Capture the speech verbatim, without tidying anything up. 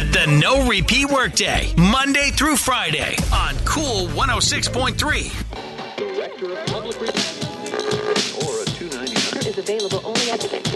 The No Repeat Workday, Monday through Friday on Cool one oh six point three. Director of Public Relations.